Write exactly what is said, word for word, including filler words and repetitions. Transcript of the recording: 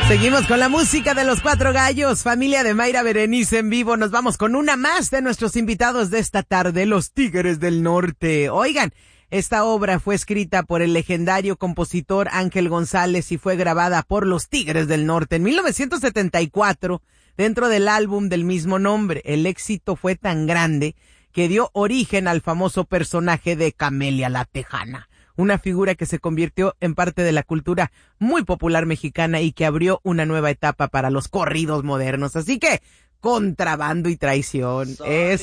Seguimos con la música de los Cuatro Gallos, familia de Mayra Berenice en vivo. Nos vamos con una más de nuestros invitados de esta tarde, los Tigres del Norte. Oigan, esta obra fue escrita por el legendario compositor Ángel González y fue grabada por los Tigres del Norte en mil novecientos setenta y cuatro dentro del álbum del mismo nombre. El éxito fue tan grande que dio origen al famoso personaje de Camelia la Tejana, una figura que se convirtió en parte de la cultura muy popular mexicana y que abrió una nueva etapa para los corridos modernos. Así que, contrabando y traición es